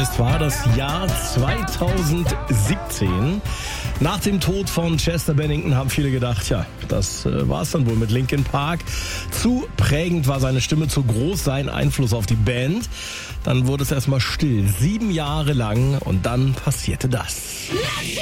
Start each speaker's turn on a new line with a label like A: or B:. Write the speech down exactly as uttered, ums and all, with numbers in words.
A: Es war das Jahr zweitausendsiebzehn. Nach dem Tod von Chester Bennington haben viele gedacht, ja, das äh, war es dann wohl mit Linkin Park. Zu prägend war seine Stimme, zu groß sein Einfluss auf die Band. Dann wurde es erstmal still, sieben Jahre lang, und dann passierte das.